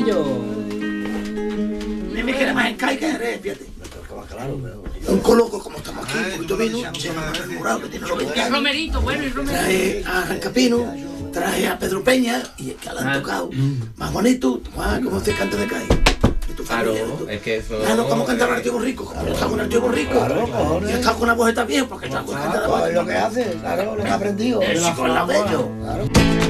Bello. Ni me queda más en Kai que en Jerez, fíjate. Claro, pero... Un coloco como estamos aquí, un poquito vino, se llama Manuel Morado, que tiene 90 años. Romerito, bueno, y romerito. Traje a Arrancapino, traje a Pedro Peña, y el que le han tocado. Más bonito, como se canta de Kai. Claro, es que eso... Claro, como cantaba el tío Borrico, como yo estaba con el tío Borrico. Claro, y estaba con una voz vieja, porque estaba con Claro, es lo que hace, claro, lo que ha aprendido. el chico es la bello. Claro.